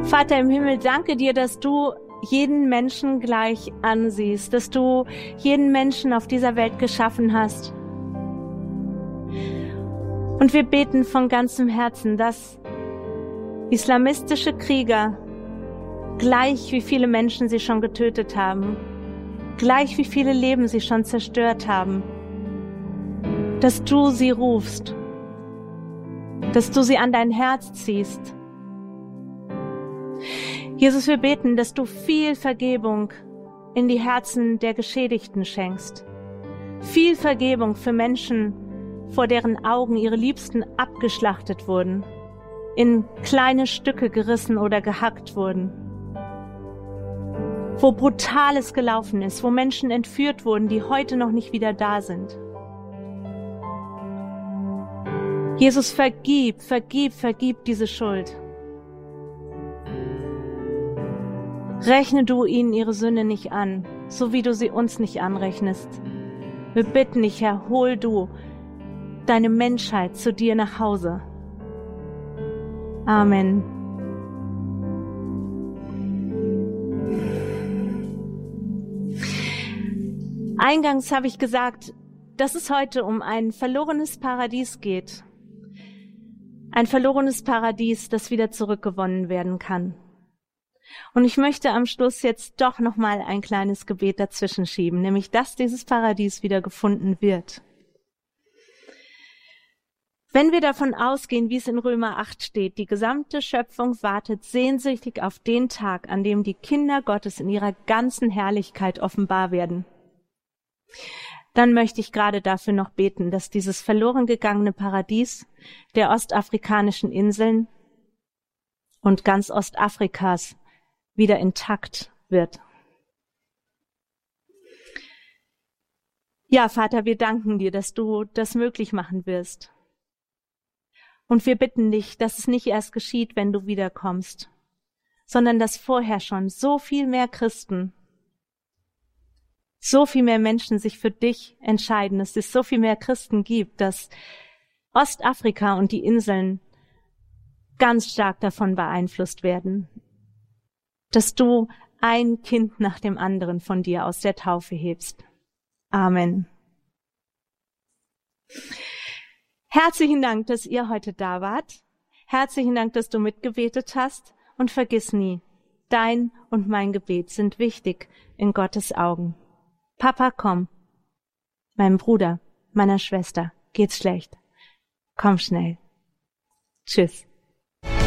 Vater im Himmel, danke dir, dass du jeden Menschen gleich ansiehst, dass du jeden Menschen auf dieser Welt geschaffen hast. Und wir beten von ganzem Herzen, dass islamistische Krieger, gleich wie viele Menschen sie schon getötet haben, gleich wie viele Leben sie schon zerstört haben, dass du sie rufst, dass du sie an dein Herz ziehst. Jesus, wir beten, dass du viel Vergebung in die Herzen der Geschädigten schenkst. Viel Vergebung für Menschen, vor deren Augen ihre Liebsten abgeschlachtet wurden, in kleine Stücke gerissen oder gehackt wurden. Wo Brutales gelaufen ist, wo Menschen entführt wurden, die heute noch nicht wieder da sind. Jesus, vergib diese Schuld. Rechne du ihnen ihre Sünde nicht an, so wie du sie uns nicht anrechnest. Wir bitten dich, Herr, hol du deine Menschheit zu dir nach Hause. Amen. Eingangs habe ich gesagt, dass es heute um ein verlorenes Paradies geht. Ein verlorenes Paradies, das wieder zurückgewonnen werden kann. Und ich möchte am Schluss jetzt doch nochmal ein kleines Gebet dazwischen schieben, nämlich dass dieses Paradies wieder gefunden wird. Wenn wir davon ausgehen, wie es in Römer 8 steht, die gesamte Schöpfung wartet sehnsüchtig auf den Tag, an dem die Kinder Gottes in ihrer ganzen Herrlichkeit offenbar werden, dann möchte ich gerade dafür noch beten, dass dieses verloren gegangene Paradies der ostafrikanischen Inseln und ganz Ostafrikas wieder intakt wird. Ja, Vater, wir danken dir, dass du das möglich machen wirst. Und wir bitten dich, dass es nicht erst geschieht, wenn du wiederkommst, sondern dass vorher schon so viel mehr Christen, so viel mehr Menschen sich für dich entscheiden, dass es so viel mehr Christen gibt, dass Ostafrika und die Inseln ganz stark davon beeinflusst werden, dass du ein Kind nach dem anderen von dir aus der Taufe hebst. Amen. Herzlichen Dank, dass ihr heute da wart. Herzlichen Dank, dass du mitgebetet hast. Und vergiss nie, dein und mein Gebet sind wichtig in Gottes Augen. Papa, komm. Meinem Bruder, meiner Schwester geht's schlecht. Komm schnell. Tschüss.